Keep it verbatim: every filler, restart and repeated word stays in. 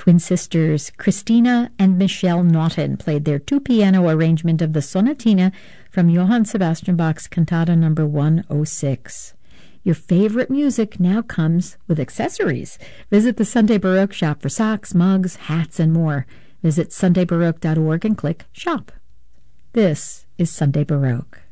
Twin sisters Christina and Michelle Naughton played their two-piano arrangement of the Sonatina from Johann Sebastian Bach's Cantata number one oh six. Your favorite music now comes with accessories. Visit the Sunday Baroque shop for socks, mugs, hats, and more. Visit sunday baroque dot org and click Shop. This is Sunday Baroque.